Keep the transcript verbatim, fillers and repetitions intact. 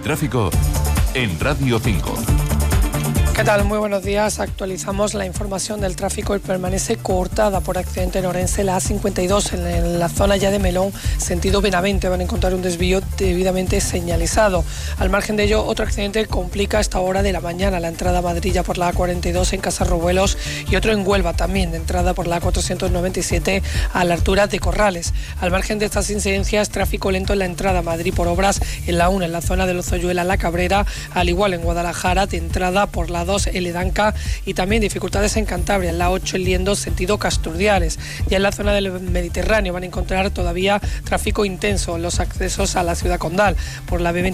tráfico en Radio cinco. ¿Qué tal? Muy buenos días. Actualizamos la información del tráfico y permanece cortada por accidente en Orense la A cincuenta y dos en, en la zona ya de Melón, sentido Benavente. Van a encontrar un desvío debidamente señalizado. Al margen de ello, otro accidente complica a esta hora de la mañana la entrada a Madrid ya por la A cuarenta y dos en Casarrobuelos y otro en Huelva también de entrada por la A cuatrocientos noventa y siete a la altura de Corrales. Al margen de estas incidencias, tráfico lento en la entrada a Madrid por obras en la uno en la zona de Lozoyuela, La Cabrera, al igual en Guadalajara de entrada por la dos en Ledanca y también dificultades en Cantabria, en la ocho en Liendo, sentido Casturdiales. Ya en la zona del Mediterráneo van a encontrar todavía tráfico intenso en los accesos a la ciudad condal por la B veintidós